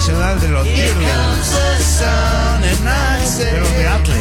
internacional de los Beatles. De los Beatles.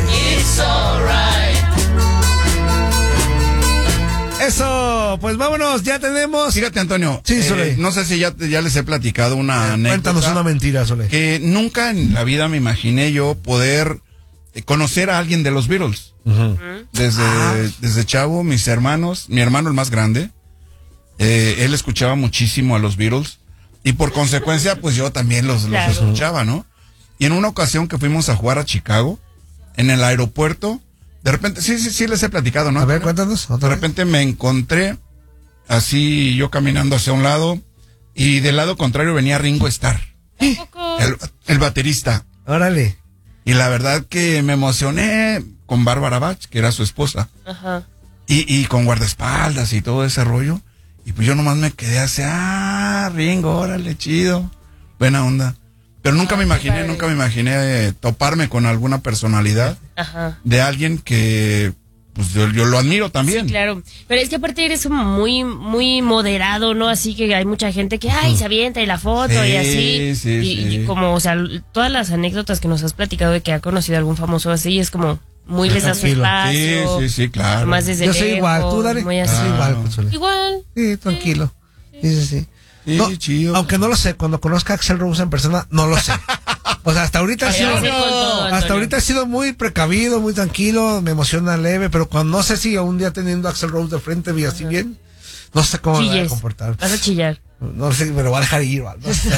Eso, pues vámonos, ya tenemos. Fíjate, Antonio, Sí, Sole. no sé si ya les he platicado una anécdota. Cuéntanos una mentira, Sole. Que nunca en la vida me imaginé yo poder conocer a alguien de los Beatles. Uh-huh. Desde chavo, mis hermanos, mi hermano el más grande, él escuchaba muchísimo a los Beatles y por consecuencia pues yo también los escuchaba, ¿no? Y en una ocasión que fuimos a jugar a Chicago, en el aeropuerto, de repente, sí les he platicado, ¿no? A ver, cuéntanos. De repente me encontré así yo caminando hacia un lado y del lado contrario venía Ringo Starr, el baterista. Órale. Y la verdad que me emocioné con Bárbara Bach, que era su esposa. Ajá. Y con guardaespaldas y todo ese rollo. Y pues yo nomás me quedé así, Ringo, órale, chido. Buena onda. Pero nunca me imaginé toparme con alguna personalidad. Ajá. De alguien que pues yo lo admiro también. Sí, claro. Pero es que aparte eres muy, muy moderado, ¿no? Así que hay mucha gente que, se avienta y la foto y así. Sí. Y como, o sea, todas las anécdotas que nos has platicado de que ha conocido algún famoso así, es como muy les da su espacio. Sí, claro. Más desde yo soy igual, tú, Dari. Muy así. Soy igual, Sole. Igual. Sí, tranquilo. Sí. Sí, No, chido. aunque no lo sé, cuando conozca a Axl Rose en persona, no lo sé. O sea, hasta ahorita he sido muy precavido, muy tranquilo, me emociona leve, pero cuando no sé si un día teniendo a Axl Rose de frente vi así bien, no sé cómo me voy a comportar. Vas a chillar. No sé, me lo voy a dejar ir. No sé.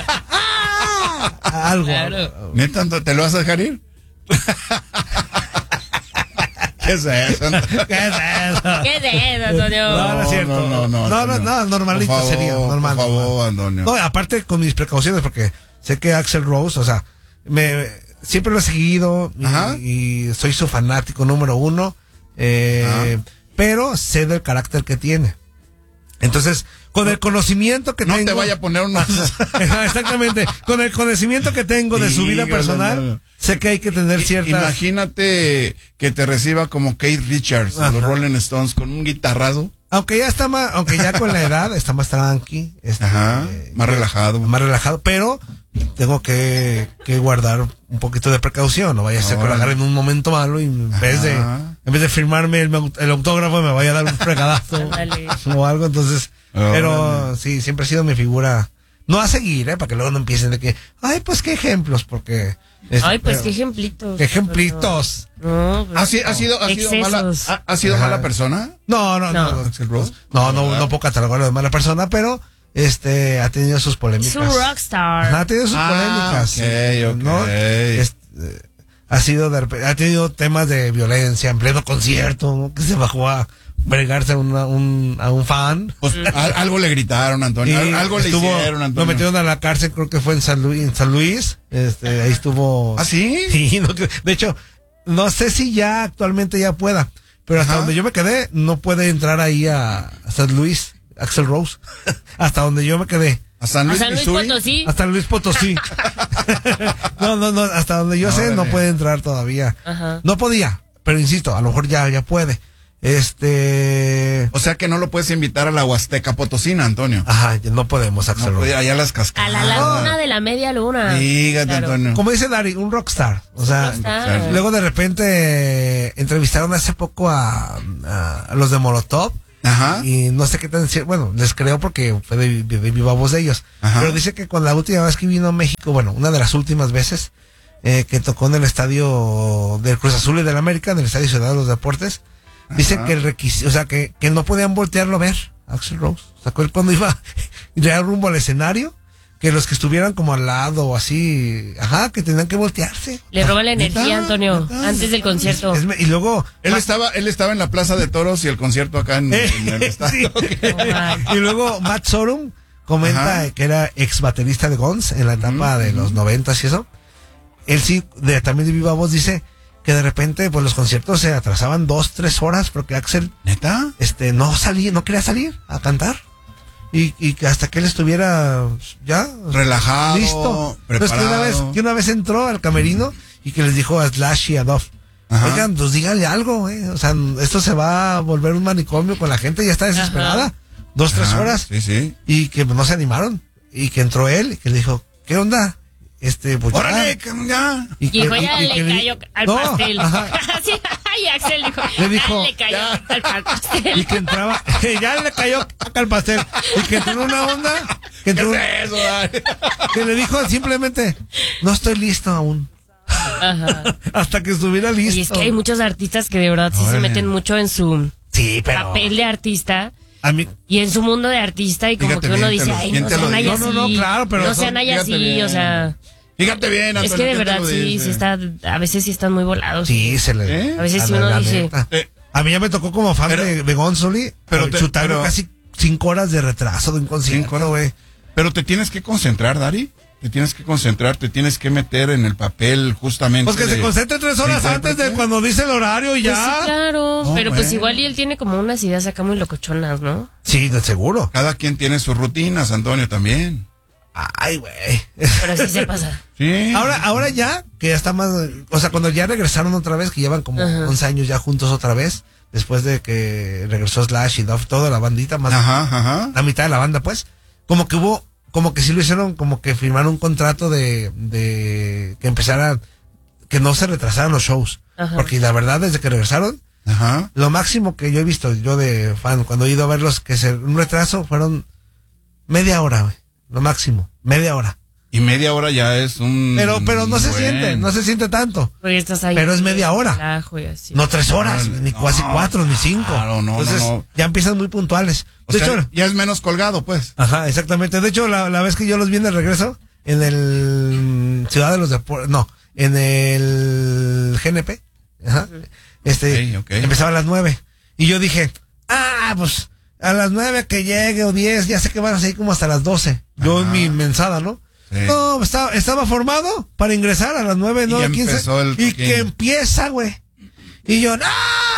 Algo. Claro. ¿Neta, te lo vas a dejar ir? ¿Qué es eso? ¿Qué es eso, Antonio? No es cierto. No, normalito sería. Normal. Por favor, Antonio. No, aparte con mis precauciones, porque sé que Axl Rose, o sea, siempre lo he seguido y soy su fanático número 1, pero sé del carácter que tiene. Entonces, con el conocimiento que tengo... No te vaya a poner unos... Exactamente. Con el conocimiento que tengo de su vida personal, sé que hay que tener ciertas... Imagínate que te reciba como Keith Richards, de los Rolling Stones, con un guitarrado. Aunque ya con la edad está más tranqui. Más relajado. Más relajado, pero tengo que guardar un poquito de precaución. No vaya a ser que lo agarre en un momento malo y en vez de firmarme el autógrafo me vaya a dar un fregadazo o algo. Entonces, pero sí, siempre ha sido mi figura. No a seguir, para que luego no empiecen de que, pues qué ejemplos, porque... qué ejemplitos. ¿Qué ejemplitos? No, ¿Ha sido mala persona? No. No puedo catalogarlo de mala persona, pero ha tenido sus polémicas. Es un rockstar. Ha tenido sus polémicas. Okay. ¿No? Ha tenido temas de violencia en pleno concierto, ¿no? Que se bajó a bregarse a un fan. Pues, algo le gritaron, Antonio. Algo le hicieron, Antonio. Lo metieron a la cárcel, creo que fue en San Luis. Ahí estuvo. ¿Ah, sí? Sí, de hecho, no sé si ya actualmente ya pueda, pero hasta donde yo me quedé, no puede entrar ahí a San Luis, Axl Rose. Hasta donde yo me quedé. ¿A San Luis Potosí? Hasta Luis Potosí. No, hasta donde yo sé, no puede entrar todavía. Ajá. No podía, pero insisto, a lo mejor ya puede. O sea que no lo puedes invitar a la Huasteca Potosina, Antonio. Ajá, no podemos, Axl Rose. Allá las cascadas. A la laguna de la media luna. Dígate, claro. Antonio. Como dice Dari, un rockstar. O sea, luego de repente entrevistaron hace poco a los de Molotov. Ajá. Y no sé qué tan cierto, bueno, les creo porque fue de viva voz de ellos. Ajá. Pero dice que con la última vez que vino a México, bueno, una de las últimas veces, que tocó en el estadio del Cruz Azul y del América, en el Estadio Ciudad de los Deportes, dice que el requisito, o sea, que no podían voltearlo a ver, Axl Rose. O sea, él cuando iba ya rumbo al escenario, que los que estuvieran como al lado o así, que tenían que voltearse. Le roba la energía, Antonio, antes del concierto. Y luego... Él estaba en la Plaza de Toros y el concierto acá en el estadio. Y luego Matt Sorum comenta que era ex baterista de Guns en la etapa de los 90s y eso. Él sí, también de viva voz dice que de repente pues los conciertos se atrasaban 2-3 horas porque Axl, ¿neta? no quería salir a cantar. Y que hasta que él estuviera ya relajado, listo. preparado. Entonces que una vez entró al camerino y que les dijo a Slash y a Duff, oigan, pues díganle algo, o sea, esto se va a volver un manicomio con la gente, ya está desesperada. 2-3 horas. Sí. Y que no se animaron. Y que entró él y que le dijo, ¿qué onda? pues ¡Órale, ya! Y dijo, ya le cayó al pastel. Sí, ay, Axel dijo, le dijo, ya le cayó al pastel. Y que entraba, ya le cayó al pastel. Y que entró en una onda, que entró, ¿Qué es eso, Dani? que le dijo simplemente, no estoy listo aún. Ajá. Hasta que estuviera listo. Y es que hay muchos artistas que de verdad sí se meten mucho en su papel de artista. A mí, Y en su mundo de artista y como Fíjate que uno bien, dice, te lo- ay, bien no te lo sean digo. así. No, claro, pero no sean fíjate así, bien. o sea... Fíjate bien, Antonio. Es que de ¿qué te verdad lo sí, dice? sí está, a veces sí están muy volados. sí, se le. ¿Eh? A veces sí la uno dice... neta. Eh, A mí ya me tocó como fan pero- de Gonzoli, pero pero chutaron casi 5 horas de retraso de un concierto, güey. Pero te tienes que concentrar, Dari. Te tienes que concentrar, te tienes que meter en el papel justamente. Pues que se concentre 3 horas de antes de intérprete. cuando dice el horario y Pues ya. sí, claro, No, pero pues bueno. igual y él tiene como unas ideas acá muy locochonas, ¿no? Sí, de seguro. Cada quien tiene sus rutinas, Antonio, también. Ay, güey. Pero sí se pasa. Sí. Ahora ya, que ya está más, o sea, cuando ya regresaron otra vez, que llevan como 11 años ya juntos otra vez, después de que regresó Slash y Duff, toda la bandita, más Ajá. la mitad de la banda, pues, como que sí lo hicieron, como que firmaron un contrato de que empezaran, que no se retrasaran los shows. Ajá. Porque la verdad, desde que regresaron, Ajá. lo máximo que yo he visto, yo de fan, cuando he ido a verlos, un retraso fueron media hora, güey. Lo máximo, media hora. Y media hora ya es un. Pero no se buen- siente, no se siente tanto. Porque estás ahí. Pero es media hora. Relajo y así. No 3 horas, Órale, ni no, casi 4, ni 5. claro, no, Entonces, no. ya empiezan muy puntuales. O De sea, hecho, ya es menos colgado, pues. ajá, exactamente. De hecho, la vez que yo los vi en el regreso, en el Ciudad de los Deportes, no, en el GNP, ajá, Ok. empezaba a las 9. Y yo dije, pues, a las 9 que llegue o 10, ya sé que van a seguir como hasta las 12. Yo en mi mensada, ¿no? Sí. No, estaba formado para ingresar a las 9, Y 9, ya 15. empezó el Y toquín. que empieza, güey. Y yo, ¡no!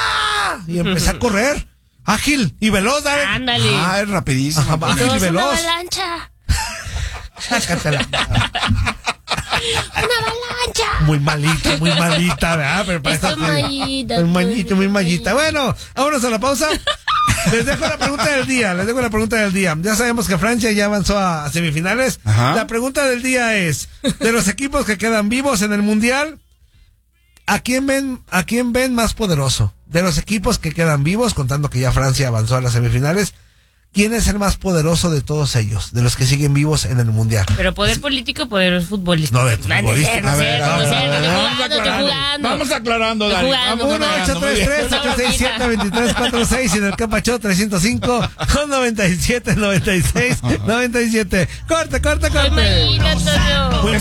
Y empecé a correr. Ágil y veloz, dale. Ándale. Es rapidísimo. Ajá, Antonio. ágil y Todos una veloz. avalancha. Sácatela. Una avalancha. Muy malita, ¿verdad? Pero para Estoy esta- mallita, muy mallita. Bueno, vámonos a la pausa. Les dejo la pregunta del día. Ya sabemos que Francia ya avanzó a semifinales. Ajá. La pregunta del día es, de los equipos que quedan vivos en el Mundial, ¿a quién ven más poderoso? De los equipos que quedan vivos, contando que ya Francia avanzó a las semifinales, ¿quién es el más poderoso de todos ellos? De los que siguen vivos en el Mundial. Pero poder político, poder futbolístico. No, de futbolístico. No A sé, ver, no sé, vamos, estoy vamos jugando. Vamos aclarando, Estoy Dani. jugando, Vamos estoy 1 aclarando, 8 muy 3 bien. 3 867 2346 y en el Capacho 305 con 97 96 97. Corte. Ay, Antonio. Muy